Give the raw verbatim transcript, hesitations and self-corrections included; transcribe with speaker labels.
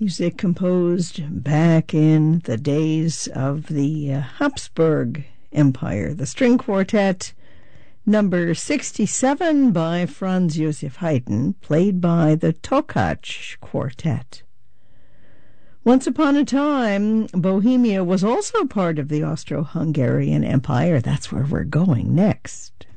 Speaker 1: Music composed back in the days of the uh, Habsburg Empire. The string quartet, number sixty-seven by Franz Joseph Haydn, played by the Tokaj Quartet. Once upon a time, Bohemia was also part of the Austro-Hungarian Empire. That's where we're going next.